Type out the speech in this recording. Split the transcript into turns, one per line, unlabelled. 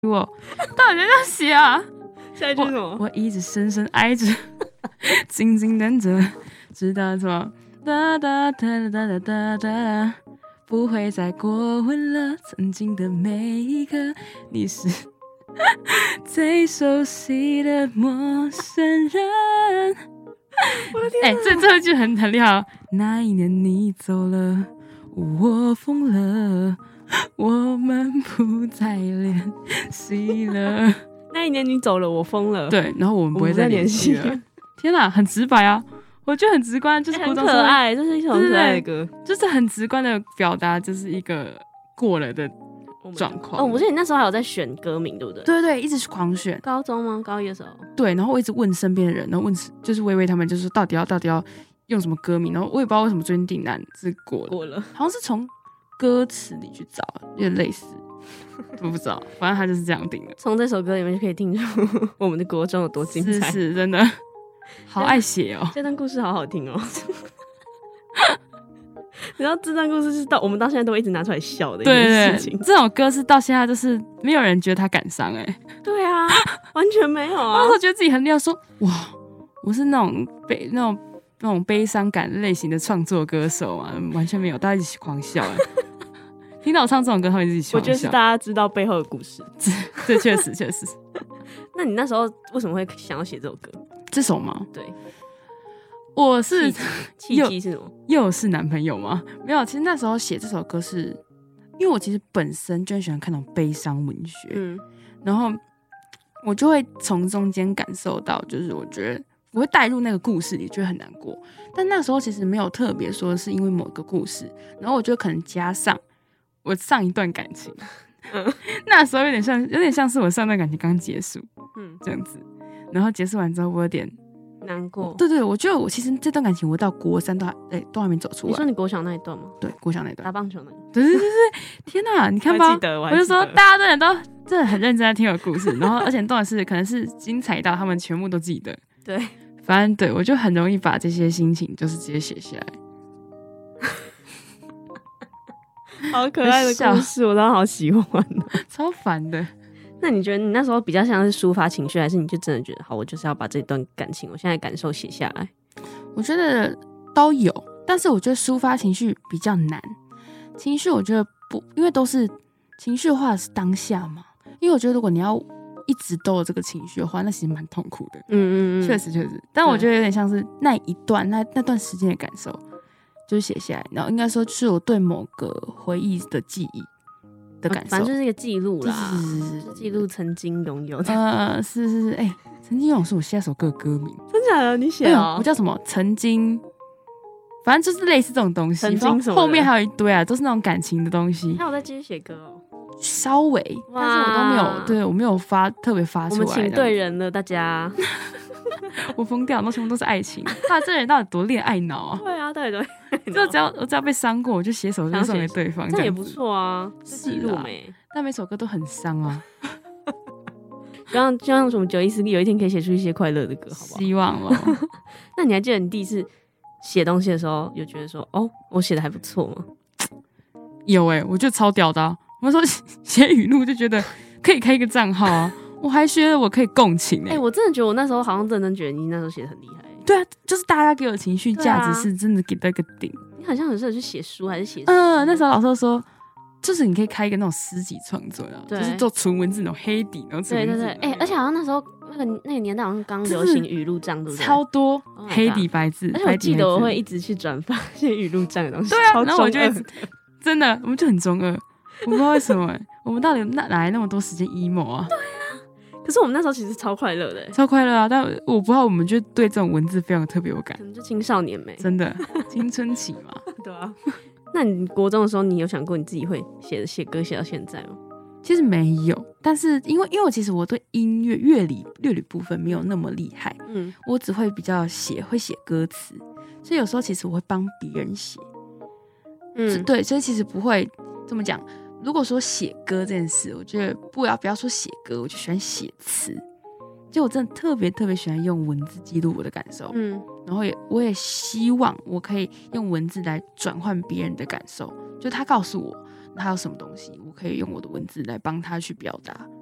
我到底在这样写啊？
下一句是什么？
我一直深深爱着，静静等着，直到什么哒哒哒哒哒哒哒，不会再过问了。曾经的每一刻，你是最熟悉的陌生人。
我的天哪！
最后一句很厉害哦。那一年你走了，我疯了，我们不再联系了。
那一年你走了，我疯了。
对，然后我们不会再联系了。天哪，很直白啊！我觉得很直观，就是
很可爱，这是一首很可爱的歌，
就是很直观的表达，就是一个过了的状况。
我记得你那时候还有在选歌名，对不对？
对对，一直狂选。
高中吗？高一的时候。对，
然后我一直问身边的人，然后问就是微微他们，就是到底要用什么歌名，然后我也不知道为什么最近定难是过了，好像是从歌词里去找，有点类似。我不知道，反正他就是这样定的。
从这首歌里面就可以听出我们的国中有多精彩，
是真的，好爱写哦。
这段故事好好听哦。然后这段故事是我们到现在都会一直拿出来笑的一件事情。
对，这首歌是到现在就是没有人觉得他感伤
对啊，完全没有啊。
我觉得自己很厉害，说哇，我是那种悲伤感类型的创作歌手啊，完全没有，大家一起狂笑听到我唱这种歌，他们一起狂笑。
我觉得是大家知道背后的故事。
这确实。
那你那时候为什么会想要写这首歌？
这首吗？
对，
我是
契机是什么？
又是男朋友吗？没有，其实那时候写这首歌是因为我其实本身就很喜欢看那种悲伤文学，然后我就会从中间感受到，就是我觉得我会带入那个故事里，觉得很难过。但那时候其实没有特别说是因为某个故事，然后我就可能加上我上一段感情，那时候有点像是我上段感情刚结束，这样子，然后结束完之后我有点
难过。
对，我觉得我其实这段感情我到国3都还没走出来。
你说你国小那一段吗？
对，国小那一段
打棒球那个。
对，天哪，你看吧，我就说大家都真的很认真在听我故事，然后而且重点是可能是精彩到他们全部都记得。
对，
反正对我就很容易把这些心情就是直接写下来。
好可爱的故事，我都好喜欢
超烦的。
那你觉得你那时候比较像是抒发情绪，还是你就真的觉得好，我就是要把这段感情，我现在感受写下来？
我觉得都有，但是我觉得抒发情绪比较难。情绪我觉得不，因为都是情绪化的是当下嘛。因为我觉得如果你要一直都有这个情绪的话，那其实蛮痛苦的。确实。但我觉得有点像是那一段那段时间的感受。就是写下来，然后应该说是我对某个回忆的记忆的感受，
反正就是一个记录啦，
是
记录曾经拥有的。
是，曾经拥有是我下首歌的歌名，
真假的？你写啊？
我叫什么？曾经，反正就是类似这种东西。
曾经什么？
后面还有一堆啊，都是那种感情的东西。
那我再继续写歌哦。
稍微，但是我都没有，对我没有特别发出来。
我们请对人了，大家。
我疯掉，全部都是爱情。这人到底多恋爱脑啊？
对啊，对。
就我只要被伤过，我就写首歌送给对方，
这也不错啊。
是啊，但每首歌都很伤啊。
刚刚就像什么914有一天可以写出一些快乐的歌，好不好？
希望了。
那你还记得你第一次写东西的时候，有觉得说我写的还不错吗？
有我觉得超屌的我说写语录就觉得可以开一个账号啊。我还觉得我可以共情
我真的觉得我那时候好像认真觉得你那时候写的很厉害。
对啊，就是大家给我情绪价值是真的给到一个顶。
你好像很适合去写书还是写
那时候老师说就是你可以开一个那种诗集创作就是做纯文字那种黑底然后纯文字。
对，而且好像那时候那个年代好像刚流行语录账，对不对？
超多黑底白字。
而且我记得我会一直去转发一些语录账的东西。
对啊，然后我就真的我们就很中二，我不知道为什么我们到底哪来那么多时间 emo 啊？
对啊，可是我们那时候其实超快乐的，
超快乐啊！但我不知道，我们就对这种文字非常特别有感，
可能就青少年没
真的青春期嘛。
对啊。那你国中的时候，你有想过你自己会写歌写到现在吗？
其实没有，但是因为我其实我对音乐乐理部分没有那么厉害，我只会比较会写歌词，所以有时候其实我会帮别人写，对，所以其实不会这么讲。如果说写歌这件事，我觉得不要说写歌，我就喜欢写词。就我真的特别喜欢用文字记录我的感受，然后我也希望我可以用文字来转换别人的感受，就他告诉我他有什么东西，我可以用我的文字来帮他去表达。